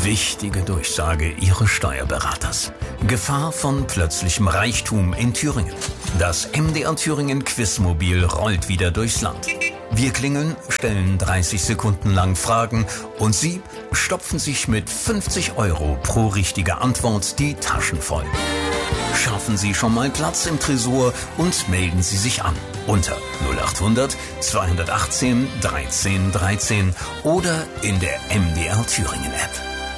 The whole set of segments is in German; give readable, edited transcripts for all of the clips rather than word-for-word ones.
Wichtige Durchsage Ihres Steuerberaters. Gefahr von plötzlichem Reichtum in Thüringen. Das MDR Thüringen Quizmobil rollt wieder durchs Land. Wir klingeln, stellen 30 Sekunden lang Fragen und Sie stopfen sich mit 50 € pro richtige Antwort die Taschen voll. Schaffen Sie schon mal Platz im Tresor und melden Sie sich an unter 0800 218 13 13 oder in der MDR Thüringen App.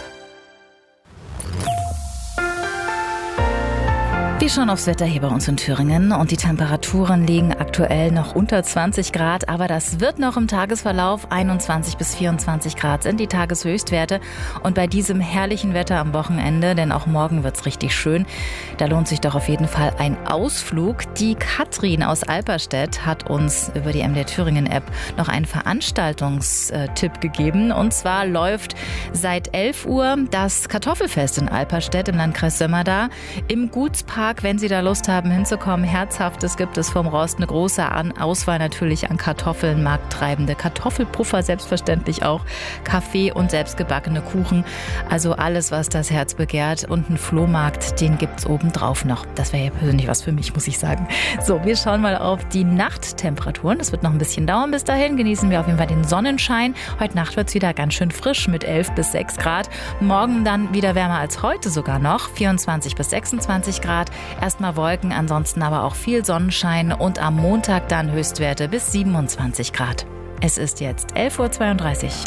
Wir schauen aufs Wetter hier bei uns in Thüringen und die Temperaturen liegen aktuell noch unter 20 Grad, aber das wird noch im Tagesverlauf 21 bis 24 Grad sind die Tageshöchstwerte und bei diesem herrlichen Wetter am Wochenende, denn auch morgen wird's richtig schön, da lohnt sich doch auf jeden Fall ein Ausflug. Die Katrin aus Alperstedt hat uns über die MDR Thüringen App noch einen Veranstaltungstipp gegeben und zwar läuft seit 11 Uhr das Kartoffelfest in Alperstedt im Landkreis Sömmerda im Gutspark. Wenn Sie da Lust haben hinzukommen, Herzhaftes gibt es vom Rost, eine große Auswahl natürlich an Kartoffeln, markttreibende Kartoffelpuffer, selbstverständlich auch Kaffee und selbstgebackene Kuchen. Also alles, was das Herz begehrt und ein Flohmarkt, den gibt's obendrauf noch. Das wäre ja persönlich was für mich, muss ich sagen. So, wir schauen mal auf die Nachttemperaturen. Das wird noch ein bisschen dauern bis dahin. Genießen wir auf jeden Fall den Sonnenschein. Heute Nacht wird's wieder ganz schön frisch mit 11 bis 6 Grad. Morgen dann wieder wärmer als heute sogar noch, 24 bis 26 Grad. Erstmal Wolken, ansonsten aber auch viel Sonnenschein und am Montag dann Höchstwerte bis 27 Grad. Es ist jetzt 11:32 Uhr.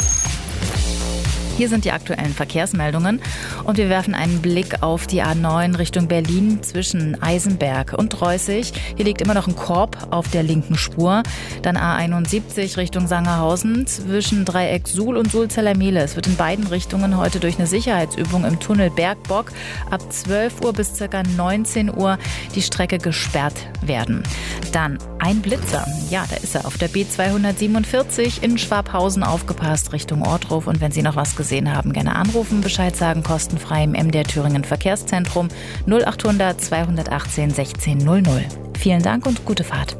Hier sind die aktuellen Verkehrsmeldungen und wir werfen einen Blick auf die A9 Richtung Berlin zwischen Eisenberg und Reußig. Hier liegt immer noch ein Korb auf der linken Spur. Dann A71 Richtung Sangerhausen zwischen Dreieck Suhl und Sulzellermehle. Es wird in beiden Richtungen heute durch eine Sicherheitsübung im Tunnel Bergbock ab 12 Uhr bis ca. 19 Uhr die Strecke gesperrt werden. Dann ein Blitzer. Ja, da ist er auf der B247 in Schwabhausen aufgepasst Richtung Ortruf. Und wenn Sie noch was gesehen haben, gerne anrufen, Bescheid sagen, kostenfrei im MDR Thüringen Verkehrszentrum 0800 218 16 00. Vielen Dank und gute Fahrt.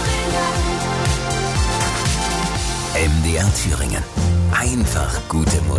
MDR Thüringen. Einfach gute Musik.